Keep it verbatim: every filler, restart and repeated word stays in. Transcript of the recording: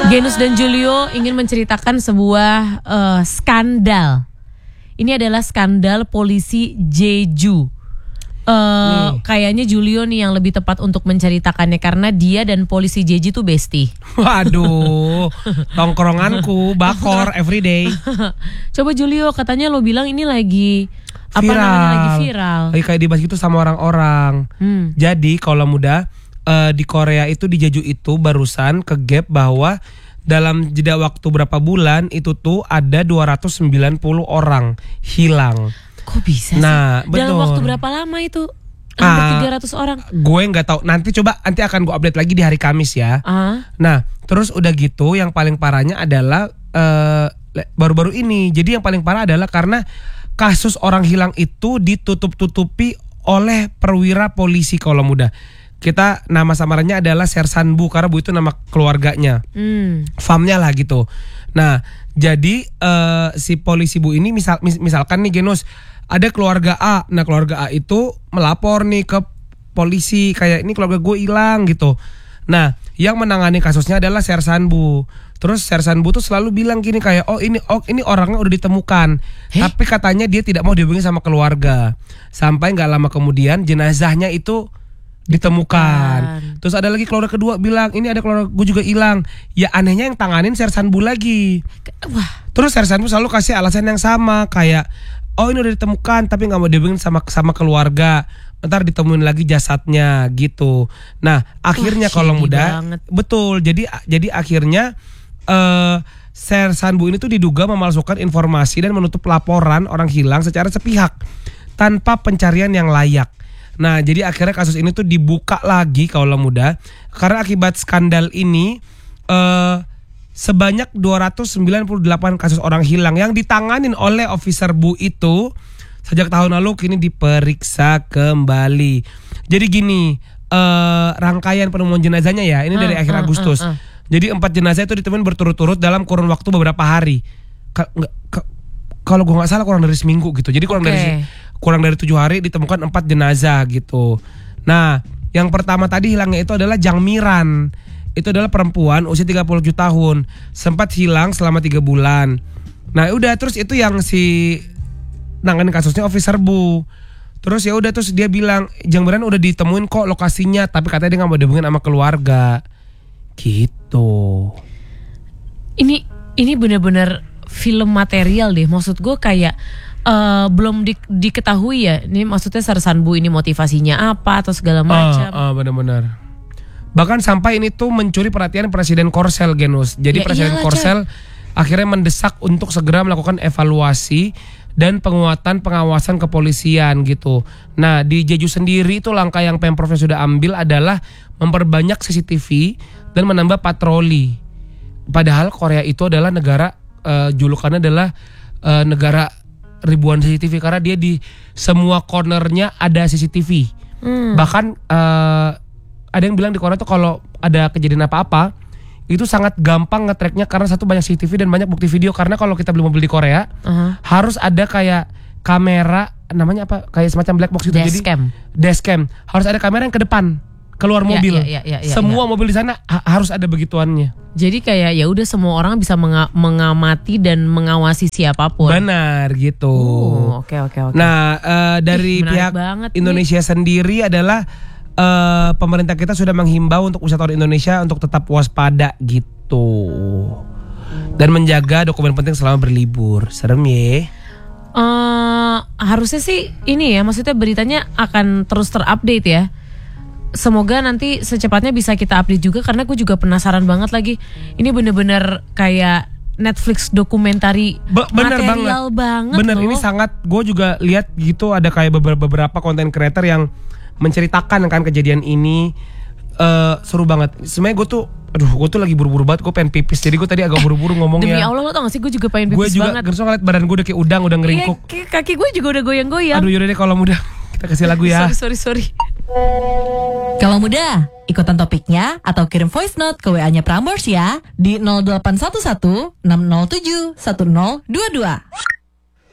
Genus dan Julio ingin menceritakan sebuah uh, skandal. Ini adalah skandal polisi Jeju. Uh, kayaknya Julio nih yang lebih tepat untuk menceritakannya karena dia dan polisi Jeju tuh bestie. Waduh, tongkronganku bakor everyday. Coba Julio, katanya lo bilang ini lagi apa viral. namanya lagi viral. Lagi kayak dibahas gitu sama orang-orang. Hmm. Jadi kalau muda uh, di Korea itu di Jeju itu barusan ke gap bahwa dalam jeda waktu berapa bulan itu tuh ada dua ratus sembilan puluh orang hilang. Kok bisa sih? Nah, betul. Dalam waktu berapa lama itu? Hampir ah, tiga ratus orang. Gue nggak tahu. Nanti coba nanti akan gue update lagi di hari Kamis ya. Uh. Nah, terus udah gitu yang paling parahnya adalah uh, baru-baru ini. Jadi yang paling parah adalah karena kasus orang hilang itu ditutup-tutupi oleh perwira polisi kalau muda. Kita nama samarannya adalah Sersan Bu karena Bu itu nama keluarganya. Hmm. Famnya lah gitu. Nah, jadi uh, si polisi Bu ini misal mis, misalkan nih Genus ada keluarga A. Nah, keluarga A itu melapor nih ke polisi kayak ini keluarga gue hilang gitu. Nah, yang menangani kasusnya adalah Sersan Bu. Terus Sersan Bu tuh selalu bilang gini kayak oh ini oh ini orangnya udah ditemukan. Heh? Tapi katanya dia tidak mau dihubungi sama keluarga. Sampai nggak lama kemudian jenazahnya itu ditemukan. Ditemukan. Terus ada lagi keluarga kedua bilang ini ada keluarga gue juga hilang. Ya anehnya yang tanganin Sersan Bu lagi. Wah. Terus Sersan Bu selalu kasih alasan yang sama kayak oh ini udah ditemukan tapi nggak mau dihubungin sama sama keluarga. Ntar ditemuin lagi jasadnya gitu. Nah akhirnya kalau muda banget. Betul. Jadi jadi akhirnya uh, Sersan Bu ini tuh diduga memalsukan informasi dan menutup laporan orang hilang secara sepihak tanpa pencarian yang layak. Nah jadi akhirnya kasus ini tuh dibuka lagi kalau muda karena akibat skandal ini uh, sebanyak dua ratus sembilan puluh delapan kasus orang hilang yang ditanganin oleh officer Bu itu sejak tahun lalu kini diperiksa kembali. Jadi gini uh, rangkaian penemuan jenazahnya ya ini uh, dari akhir uh, Agustus. Uh, uh. Jadi empat jenazah itu ditemuin berturut-turut dalam kurun waktu beberapa hari. Ka- ka- kalau gue nggak salah kurang dari seminggu gitu. Jadi kurang okay. dari kurang dari tujuh hari ditemukan empat jenazah gitu. Nah, yang pertama tadi hilangnya itu adalah Jang Miran. Itu adalah perempuan usia tiga puluh tujuh tahun, sempat hilang selama tiga bulan. Nah, udah terus itu yang si nanganin kasusnya officer Bu. Terus ya udah terus dia bilang Jang Miran udah ditemuin kok lokasinya, tapi katanya dia nggak mau dihubungin sama keluarga. Gitu. Ini ini benar-benar film material deh. Maksud gue kayak Uh, belum di, diketahui ya. Ini maksudnya Sersan Bu ini motivasinya apa atau segala macam. Ah, uh, uh, benar-benar. Bahkan sampai ini tuh mencuri perhatian Presiden Korsel Genus. Jadi ya, Presiden Korsel coy. akhirnya mendesak untuk segera melakukan evaluasi dan penguatan pengawasan kepolisian gitu. Nah di Jeju sendiri itu langkah yang Pemprovnya sudah ambil adalah memperbanyak C C T V dan menambah patroli. Padahal Korea itu adalah negara uh, julukannya adalah uh, negara ribuan C C T V karena dia di semua cornernya ada C C T V. Hmm. Bahkan uh, ada yang bilang di Korea tuh kalau ada kejadian apa-apa itu sangat gampang nge-tracknya karena satu banyak C C T V dan banyak bukti video. Karena kalau kita beli mobil di Korea uh-huh. harus ada kayak kamera namanya apa kayak semacam black box gitu. Dashcam. Jadi dashcam harus ada kamera yang ke depan keluar mobil. Ya, ya, ya, ya, semua ya. mobil di sana ha- harus ada begituannya. Jadi kayak ya udah semua orang bisa menga- mengamati dan mengawasi siapapun. Benar gitu. Oke oke oke. Nah uh, dari Ih, pihak Indonesia nih. sendiri adalah uh, pemerintah kita sudah menghimbau untuk wisatawan Indonesia untuk tetap waspada gitu dan menjaga dokumen penting selama berlibur. Serem ya. Uh, harusnya sih ini ya, maksudnya beritanya akan terus terupdate ya. Semoga nanti secepatnya bisa kita update juga karena gue juga penasaran banget lagi. Ini bener-bener kayak Netflix dokumentari Be- bener material banget, banget Bener loh. Ini sangat, gue juga lihat gitu ada kayak beberapa konten creator yang menceritakan kan kejadian ini. uh, Seru banget. Sebenarnya gue tuh aduh gue tuh lagi buru-buru banget. Gue pengen pipis jadi gue tadi agak buru-buru ngomongnya. Demi Allah lo tau gak sih gue juga pengen pipis gua banget. Gue juga ngeliat badan gue udah kayak udang, udah ngeringkuk. Iya, kaki gue juga udah goyang-goyang. Aduh yaudah deh kalau mudah kita kasih lagu ya. Sorry sorry sorry. Kalau muda, ikutan topiknya atau kirim voice note ke W A-nya Prambors ya di nol delapan satu satu enam nol tujuh satu nol dua dua.